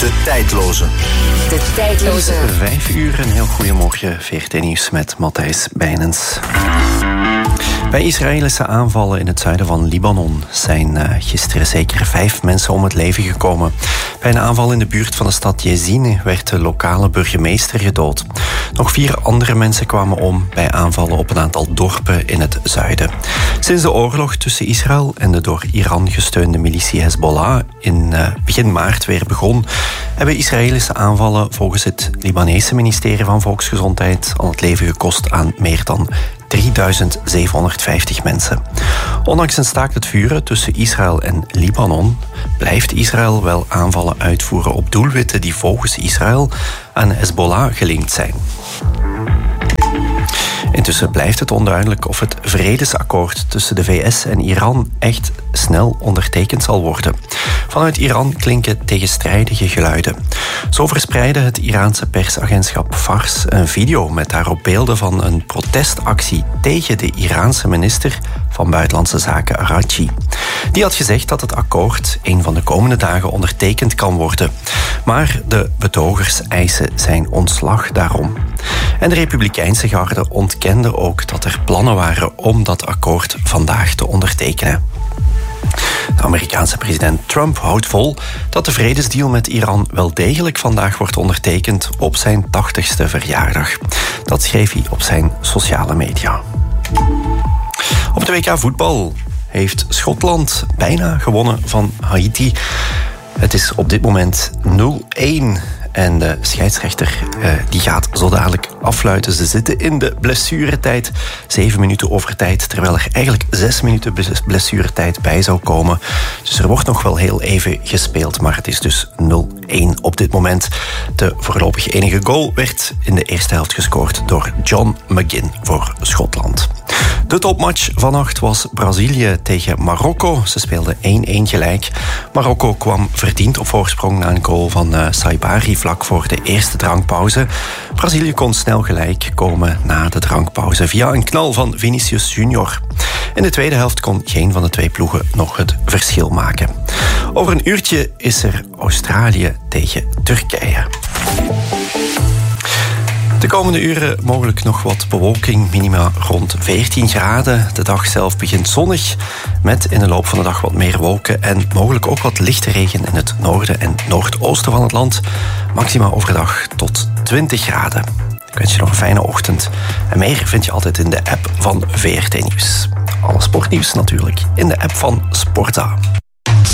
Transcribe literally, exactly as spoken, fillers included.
De tijdloze. De tijdloze. Vijf uur, een heel goedemorgen. V R T Nieuws met Matthijs Bijnens. Bij Israëlische aanvallen in het zuiden van Libanon zijn uh, gisteren zeker vijf mensen om het leven gekomen. Bij een aanval in de buurt van de stad Jezine werd de lokale burgemeester gedood. Nog vier andere mensen kwamen om bij aanvallen op een aantal dorpen in het zuiden. Sinds de oorlog tussen Israël en de door Iran gesteunde militie Hezbollah in uh, begin maart weer begon, hebben Israëlische aanvallen volgens het Libanese ministerie van Volksgezondheid al het leven gekost aan meer dan drieduizend zevenhonderdvijftig mensen. Ondanks een staakt het vuren tussen Israël en Libanon blijft Israël wel aanvallen uitvoeren op doelwitten die volgens Israël aan Hezbollah gelinkt zijn. Intussen blijft het onduidelijk of het vredesakkoord tussen de V S en Iran echt snel ondertekend zal worden. Vanuit Iran klinken tegenstrijdige geluiden. Zo verspreidde het Iraanse persagentschap Fars een video met daarop beelden van een protestactie tegen de Iraanse minister van Buitenlandse Zaken Araghchi. Die had gezegd dat het akkoord een van de komende dagen ondertekend kan worden. Maar de betogers eisen zijn ontslag daarom. En de Republikeinse garde ontkende ook dat er plannen waren om dat akkoord vandaag te ondertekenen. De Amerikaanse president Trump houdt vol dat de vredesdeal met Iran wel degelijk vandaag wordt ondertekend op zijn tachtigste verjaardag. Dat schreef hij op zijn sociale media. Op de W K voetbal heeft Schotland bijna gewonnen van Haiti. Het is op dit moment nul een. En de scheidsrechter uh, die gaat zo dadelijk afluiten. Ze zitten in de blessuretijd. Zeven minuten over tijd, terwijl er eigenlijk zes minuten blessuretijd bij zou komen. Dus er wordt nog wel heel even gespeeld, maar het is dus nul een op dit moment. De voorlopig enige goal werd in de eerste helft gescoord door John McGinn voor Schotland. De topmatch vannacht was Brazilië tegen Marokko. Ze speelden één één gelijk. Marokko kwam verdiend op voorsprong na een goal van uh, Saibari vlak voor de eerste drankpauze. Brazilië kon snel gelijk komen na de drankpauze via een knal van Vinicius Junior. In de tweede helft kon geen van de twee ploegen nog het verschil maken. Over een uurtje is er Australië tegen Turkije. De komende uren mogelijk nog wat bewolking, minima rond veertien graden. De dag zelf begint zonnig, met in de loop van de dag wat meer wolken en mogelijk ook wat lichte regen in het noorden en noordoosten van het land. Maxima overdag tot twintig graden. Ik wens je nog een fijne ochtend. En meer vind je altijd in de app van V R T Nieuws. Alle sportnieuws natuurlijk in de app van Sportza.